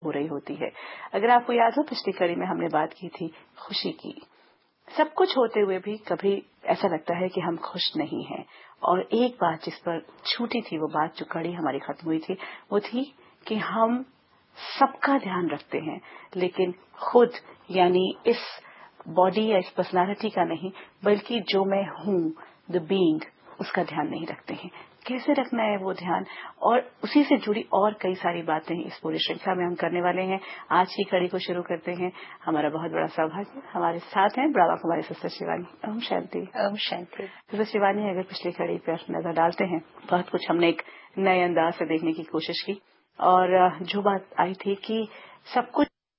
हो रही होती है। अगर आपको याद हो पिछली कड़ी में हमने बात की थी खुशी की। सब कुछ होते हुए भी कभी ऐसा लगता है कि हम खुश नहीं हैं। और एक बात जिस पर छूटी थी वो बात जो कड़ी हमारी खत्म हुई थी वो थी कि हम सबका ध्यान रखते हैं लेकिन खुद यानी इस बॉडी या इस पर्सनालिटी का नहीं बल्कि जो मैं हूँ द बीइंग उसका ध्यान नहीं रखते हैं। कैसे रखना है वो ध्यान और उसी से जुड़ी और कई सारी बातें इस पूरी श्रृंखला में हम करने वाले हैं। आज की कड़ी को शुरू करते हैं। हमारा बहुत बड़ा सौभाग्य हमारे साथ हैं ब्राह्मण कुमारी सिस्टर शिवानी। ओम शांति। ओम शांति। सिस्टर शिवानी अगर पिछली कड़ी पर नजर डालते हैं बहुत कुछ हमने एक नए अंदाज से देखने की कोशिश की और जो बात आई थी कि सब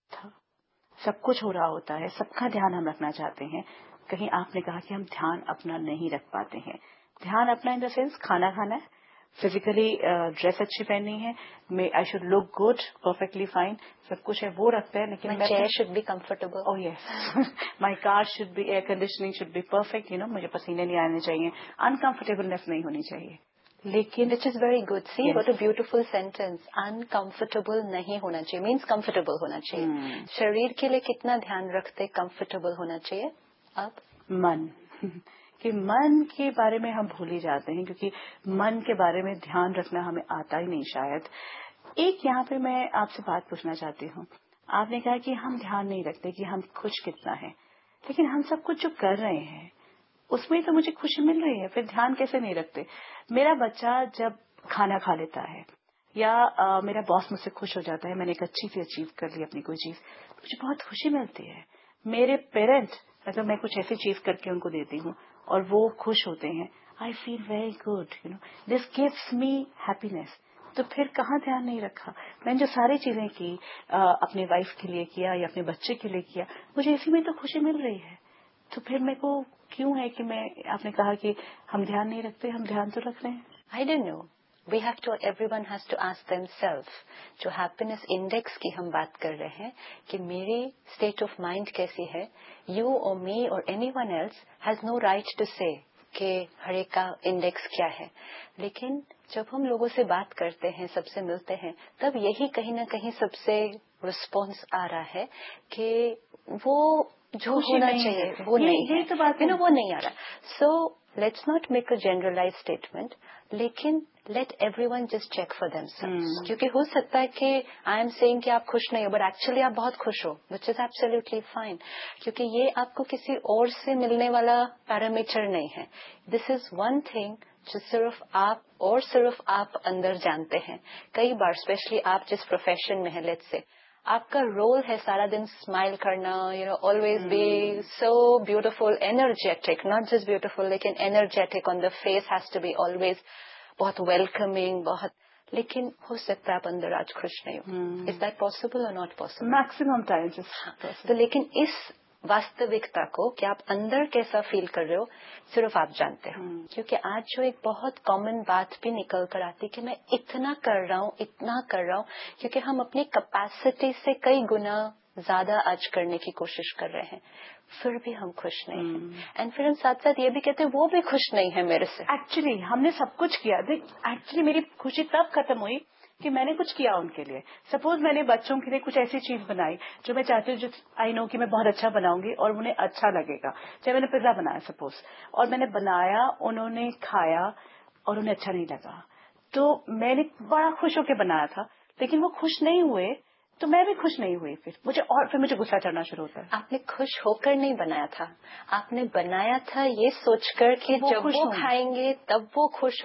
कुछ हो रहा होता है सबका ध्यान हम रखना चाहते हैं। कहीं आपने कहा कि हम ध्यान अपना नहीं रख पाते हैं। ध्यान अपना इन द सेंस खाना खाना है फिजिकली ड्रेस अच्छी पहननी है I should look good perfectly fine सब कुछ है वो रखते हैं लेकिन my chair should be comfortable. Oh yes my car should be air conditioning should be perfect मुझे पसीने नहीं आने चाहिए अनकंफर्टेबलनेस नहीं होनी चाहिए। लेकिन which is very good see what a beautiful sentence. Uncomfortable नहीं होना चाहिए मीन्स कंफर्टेबल होना चाहिए। शरीर के लिए कितना ध्यान रखते कंफर्टेबल होना चाहिए। अब मन कि मन के बारे में हम भूल ही जाते हैं क्योंकि मन के बारे में ध्यान रखना हमें आता ही नहीं शायद। एक यहाँ पे मैं आपसे बात पूछना चाहती हूँ। आपने कहा कि हम ध्यान नहीं रखते कि हम खुश कितना है लेकिन हम सब कुछ जो कर रहे हैं उसमें तो मुझे खुशी मिल रही है फिर ध्यान कैसे नहीं रखते। मेरा बच्चा जब खाना खा लेता है या मेरा बॉस मुझसे खुश हो जाता है मैंने एक अच्छी सी अचीव कर ली अपनी कोई चीज मुझे बहुत खुशी मिलती है। मेरे पेरेंट्स अगर मैं कुछ ऐसी चीज करके उनको देती हूँ और वो खुश होते हैं I feel very good this gives me happiness. तो फिर कहाँ ध्यान नहीं रखा। मैंने जो सारी चीजें की अपने वाइफ के लिए किया या अपने बच्चे के लिए किया मुझे इसी में तो खुशी मिल रही है। तो फिर मेरे को क्यों है कि आपने कहा कि हम ध्यान नहीं रखते हम ध्यान तो रख रहे हैं। I don't know we have to everyone has to ask themselves। जो हैप्पीनेस इंडेक्स की हम बात कर रहे हैं कि मेरी स्टेट ऑफ माइंड कैसी है यू और मी और anyone else has no right to से कि हर एक का इंडेक्स क्या है। लेकिन जब हम लोगों से बात करते हैं सबसे मिलते हैं तब यही कहीं ना कहीं सबसे रिस्पॉन्स आ रहा है कि वो जो होना चाहिए वो नहीं है तो बात वो नहीं आ रहा। सो let's not make a generalized statement लेकिन let everyone just check for themselves। क्योंकि हो सकता है कि I am saying कि आप खुश नहीं हो but actually आप बहुत खुश हो which is absolutely fine क्योंकि ये आपको किसी और से मिलने वाला पैरामीटर नहीं है। This is one thing जो सिर्फ आप अंदर जानते हैं। कई बार स्पेशली आप जिस प्रोफेशन में है let's say आपका रोल है सारा दिन स्माइल करना always be so beautiful energetic not just beautiful लेकिन energetic on the face has to be always बहुत वेलकमिंग बहुत। लेकिन हो सकता है आप अंदर आज खुश नहीं हो। इज दैट पॉसिबल और नॉट पॉसिबल। मैक्सिमम टाइम्स तो लेकिन इस वास्तविकता को कि आप अंदर कैसा फील कर रहे हो सिर्फ आप जानते हो। क्योंकि आज जो एक बहुत कॉमन बात भी निकल कर आती कि मैं इतना कर रहा हूँ क्योंकि हम अपनी कैपेसिटी से कई गुना ज्यादा आज करने की कोशिश कर रहे हैं फिर भी हम खुश नहीं हैं। एंड फिर हम साथ साथ ये भी कहते हैं वो भी खुश नहीं है मेरे से। एक्चुअली हमने सब कुछ किया एक्चुअली मेरी खुशी तब खत्म हुई कि मैंने कुछ किया उनके लिए। सपोज मैंने बच्चों के लिए कुछ ऐसी चीज बनाई जो मैं चाहती हूँ जो आई नो कि मैं बहुत अच्छा बनाऊंगी और उन्हें अच्छा लगेगा। चाहे मैंने पिज्जा बनाया सपोज और मैंने बनाया उन्होंने खाया और उन्हें अच्छा नहीं लगा तो मैंने बड़ा खुश होकर बनाया था लेकिन वो खुश नहीं हुए तो मैं भी खुश नहीं हुई। फिर मुझे गुस्सा चढ़ना शुरू होता है। आपने खुश होकर नहीं बनाया था आपने बनाया था ये सोचकर कि जब वो खाएंगे तब वो खुश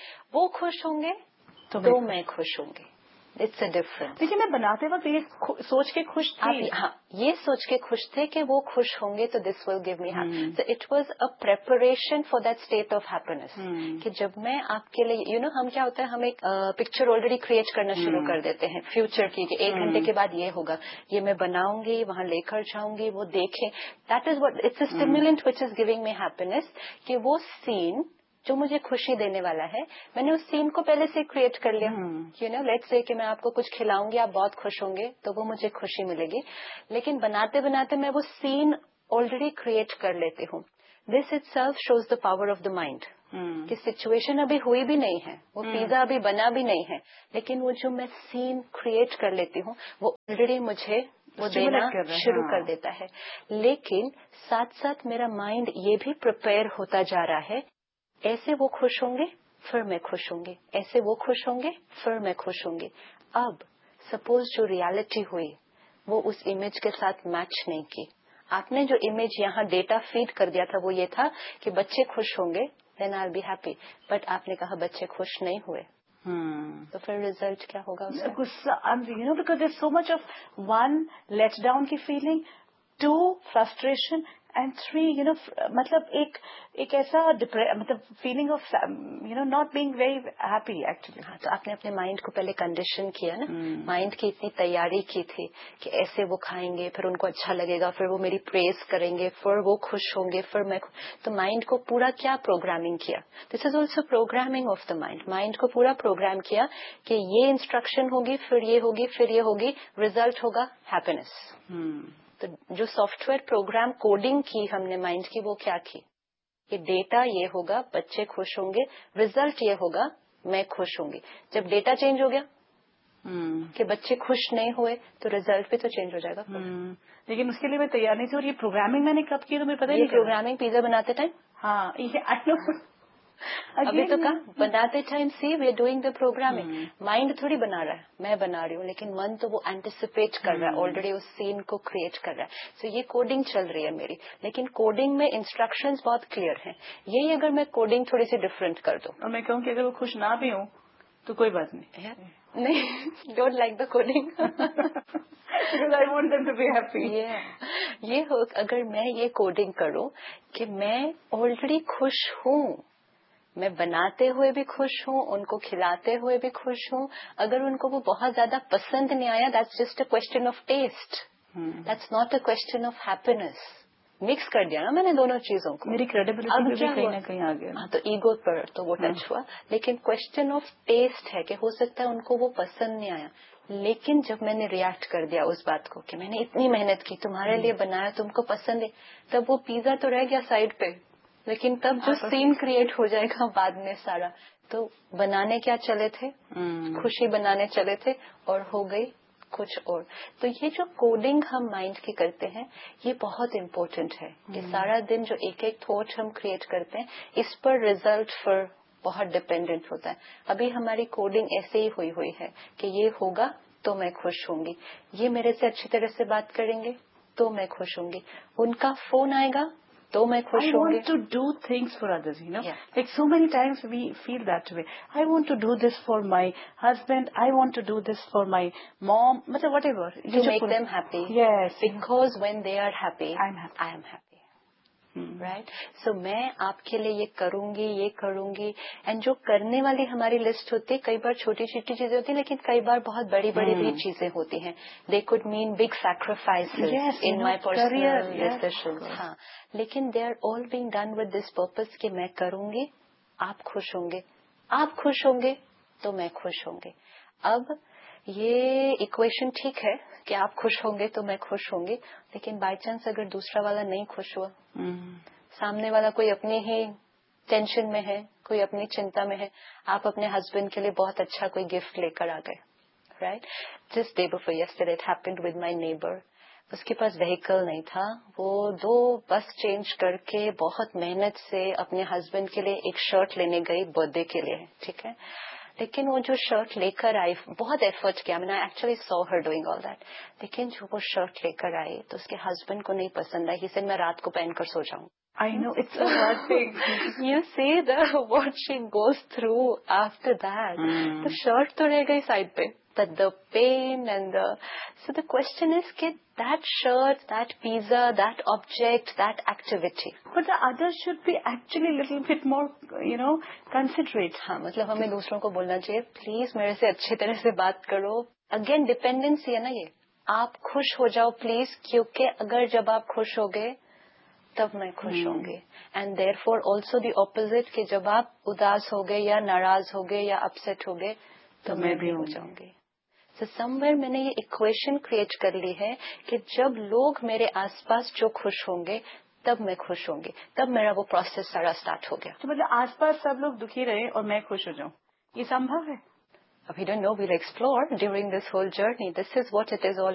होंगे तो मैं खुश होंगी। It's a difference. देखिए मैं बनाते वक्त ये सोच के खुश थी। हाँ ये सोच के खुश थे कि वो खुश होंगे तो this will give me happiness. So it was a preparation for that state of happiness कि जब मैं आपके लिए हम क्या होता है हम एक पिक्चर ऑलरेडी क्रिएट करना शुरू कर देते हैं फ्यूचर की कि 1 घंटे के बाद ये होगा ये मैं बनाऊंगी वहां लेकर जाऊंगी वो देखें। That is what it's a stimulant which is giving me happiness कि वो सीन जो मुझे खुशी देने वाला है मैंने उस सीन को पहले से क्रिएट कर लिया। लेट्स से कि मैं आपको कुछ खिलाऊंगी आप बहुत खुश होंगे तो वो मुझे खुशी मिलेगी। लेकिन बनाते बनाते मैं वो सीन ऑलरेडी क्रिएट कर लेती हूँ। This itself shows the power of the mind कि सिचुएशन अभी हुई भी नहीं है, वो पिज्जा अभी बना भी नहीं है, लेकिन वो जो मैं सीन क्रिएट कर लेती हूँ वो ऑलरेडी मुझे वो देना शुरू कर देता है। लेकिन साथ साथ मेरा माइंड ये भी प्रिपेयर होता जा रहा है, ऐसे वो खुश होंगे फिर मैं खुश होंगी, ऐसे वो खुश होंगे फिर मैं खुश होंगी। अब सपोज जो रियलिटी हुई वो उस इमेज के साथ मैच नहीं की, आपने जो इमेज यहाँ डेटा फीड कर दिया था वो ये था कि बच्चे खुश होंगे then I will be happy, but आपने कहा बच्चे खुश नहीं हुए, तो फिर रिजल्ट क्या होगा उसका? Because there so much of one let down की feeling, to frustration and three मतलब एक ऐसा मतलब feeling of not being very happy actually. हाँ, तो आपने अपने माइंड को पहले कंडीशन किया ना, माइंड की इतनी तैयारी की थी कि ऐसे वो खाएंगे फिर उनको अच्छा लगेगा, फिर वो मेरी प्रेज करेंगे, फिर वो खुश होंगे, फिर मैं तो माइंड को पूरा क्या प्रोग्रामिंग किया। This is also programming of the mind. Mind को पूरा प्रोग्राम किया कि ये इंस्ट्रक्शन होगी, फिर ये होगी, फिर ये होगी, रिजल्ट होगा हैप्पीनेस। तो जो सॉफ्टवेयर प्रोग्राम कोडिंग की हमने माइंड की वो क्या की कि डेटा ये होगा, बच्चे खुश होंगे, रिजल्ट ये होगा, मैं खुश होंगी। जब डेटा चेंज हो गया कि बच्चे खुश नहीं हुए तो रिजल्ट भी तो चेंज हो जाएगा। लेकिन उसके लिए मैं तैयार नहीं थी, और ये प्रोग्रामिंग मैंने कब की तो मुझे पता नहीं। प्रोग्रामिंग पिज्जा बनाते टाइम, हाँ ये अभी तो कहा बनाते time C we are doing the programming. Mind थोड़ी बना रहा है, मैं बना रही हूँ, लेकिन मन तो वो एंटिसिपेट कर रहा है, ऑलरेडी उस सीन को क्रिएट कर रहा है। सो ये कोडिंग चल रही है मेरी, लेकिन कोडिंग में इंस्ट्रक्शंस बहुत क्लियर हैं। यही अगर मैं कोडिंग थोड़ी सी डिफरेंट कर दूं और मैं कहूँ कि अगर वो खुश ना भी हूँ तो कोई बात नहीं don't like the coding because I want them to be happy. ये हो, अगर मैं ये कोडिंग करूं कि मैं ऑलरेडी खुश हूँ, मैं बनाते हुए भी खुश हूँ, उनको खिलाते हुए भी खुश हूँ, अगर उनको वो बहुत ज्यादा पसंद नहीं आया that's just a question of test, that's not a question of happiness. Mix कर दिया ना मैंने दोनों चीजों को, मेरी क्रेडिबिलिटी भी कहीं ना कहीं आ गया। हाँ, तो ईगो पर तो वो टच हुआ, लेकिन क्वेश्चन ऑफ टेस्ट है कि हो सकता है उनको वो पसंद नहीं आया, लेकिन जब मैंने रिएक्ट कर दिया उस बात को कि मैंने इतनी मेहनत की, तुम्हारे लिए बनाया, तुमको पसंद है, तब वो पिज्जा तो रह गया साइड पे, लेकिन तब जो सीन क्रिएट हो जाएगा बाद में सारा, तो बनाने क्या चले थे, खुशी बनाने चले थे और हो गई कुछ और। तो ये जो कोडिंग हम माइंड की करते हैं ये बहुत इम्पोर्टेंट है कि सारा दिन जो एक एक थॉट हम क्रिएट करते हैं इस पर रिजल्ट फिर बहुत डिपेंडेंट होता है। अभी हमारी कोडिंग ऐसे ही हुई है कि ये होगा तो मैं खुश होंगी, ये मेरे से अच्छी तरह से बात करेंगे तो मैं खुश होंगी, उनका फोन आएगा तो मैं खुश होंगी। I want to do things for others, Like so many times we feel that way. I want to do this for my husband. I want to do this for my mom. Whatever. To make them happy. Yes. Because when they are happy, I'm happy. I am happy. Right. सो मैं आपके लिए ये करूंगी and जो करने वाली हमारी list होती है, कई बार छोटी छोटी चीजें होती है, लेकिन कई बार बहुत बड़ी बड़ी भी चीजें होती हैं। They could mean big sacrifices in my personal decisions. हाँ, लेकिन they are all being done with this purpose कि मैं करूंगी, आप खुश होंगे, आप खुश होंगे तो मैं खुश होंगे। अब ये इक्वेशन ठीक है कि आप खुश होंगे तो मैं खुश होंगी, लेकिन बाय चांस अगर दूसरा वाला नहीं खुश हुआ, सामने वाला कोई अपनी ही टेंशन में है, कोई अपनी चिंता में है, आप अपने हस्बैंड के लिए बहुत अच्छा कोई गिफ्ट लेकर आ गए, right. Just day before yesterday it happened with my neighbour. उसके पास व्हीकल नहीं था, वो 2 बस चेंज करके बहुत मेहनत से अपने हस्बैंड के लिए एक शर्ट लेने गई बर्थडे के लिए, ठीक है। लेकिन वो जो शर्ट लेकर आई, बहुत एफर्ट किया, मैंने actually saw her doing all that, लेकिन जो वो शर्ट लेकर आई तो उसके हस्बैंड को नहीं पसंद आई। ही सेड मैं रात को पहनकर सो जाऊं। I know, it's a hard thing. You see what she goes through after that. तो शर्ट तो रह गई साइड पे, but the pain and so the question is कि that shirt, that pizza, that object, that activity. But the others should be actually a little bit more, considerate. हाँ, मतलब हमें दूसरों को बोलना चाहिए प्लीज मेरे से अच्छी तरह से बात करो। अगेन डिपेंडेंसी है ना ये, आप खुश हो जाओ प्लीज, क्योंकि अगर जब आप खुश होगे तब मैं खुश होंगी। And therefore also the opposite कि जब आप उदास हो गए या नाराज हो गए या अपसेट हो गए तो मैं भी हो जाऊंगी। तो समवेयर मैंने ये इक्वेशन क्रिएट कर ली है कि जब लोग मेरे आसपास जो खुश होंगे तब मैं खुश होंगी, तब मेरा वो प्रोसेस सारा स्टार्ट हो गया। तो मतलब आसपास सब लोग दुखी रहे और मैं खुश हो जाऊं, ये संभव है? We don't know, we'll explore during this whole journey. This is what it is all